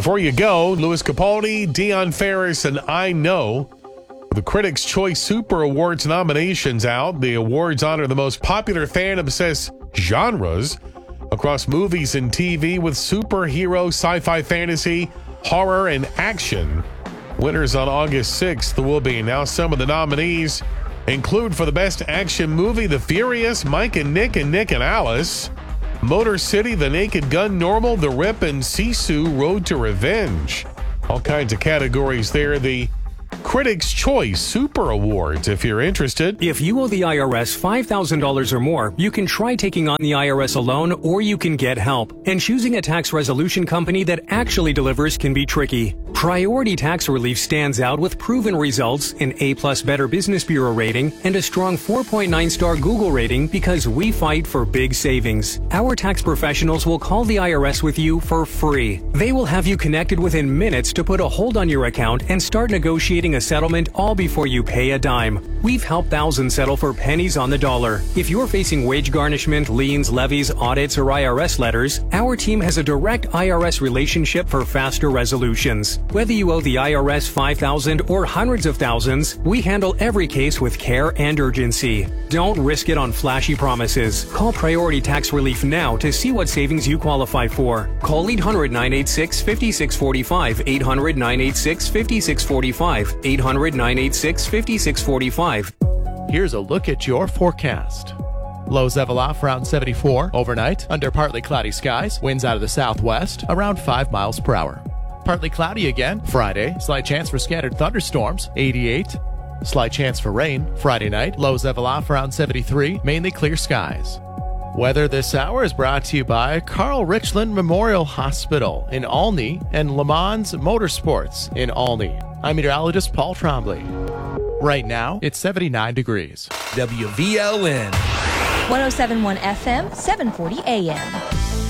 Before you go, Louis Capaldi, Deion Ferris, and I Know. The Critics' Choice Super Awards nominations out. The awards honor the most popular fan-obsessed genres across movies and TV with superhero, sci-fi, fantasy, horror, and action. Winners on August 6th will be. Now some of the nominees include for the best action movie, The Furious, Mike and Nick and Alice, Motor City, The Naked Gun, Normal, The Rip, and Sisu, Road to Revenge. All kinds of categories there. The Critics' Choice Super Awards, if you're interested. If you owe the IRS $5,000 or more, you can try taking on the IRS alone, or you can get help. And choosing a tax resolution company that actually delivers can be tricky. Priority Tax Relief stands out with proven results, an A+ Better Business Bureau rating, and a strong 4.9-star Google rating because we fight for big savings. Our tax professionals will call the IRS with you for free. They will have you connected within minutes to put a hold on your account and start negotiating a settlement all before you pay a dime. We've helped thousands settle for pennies on the dollar. If you're facing wage garnishment, liens, levies, audits, or IRS letters, our team has a direct IRS relationship for faster resolutions. Whether you owe the IRS $5,000 or hundreds of thousands, we handle every case with care and urgency. Don't risk it on flashy promises. Call Priority Tax Relief now to see what savings you qualify for. Call 800-986-5645, 800-986-5645, 800-986-5645. Here's a look at your forecast. Lows level off around 74 overnight, under partly cloudy skies, winds out of the southwest, around 5 miles per hour. Partly cloudy again Friday, slight chance for scattered thunderstorms, 88. Slight chance for rain Friday night, lows level off around 73, mainly clear skies. Weather this hour is brought to you by Carl Richland Memorial Hospital in Olney and Le Mans Motorsports in Olney. I'm meteorologist Paul Trombley. Right now, it's 79 degrees. WVLN 107.1 FM, 740 AM.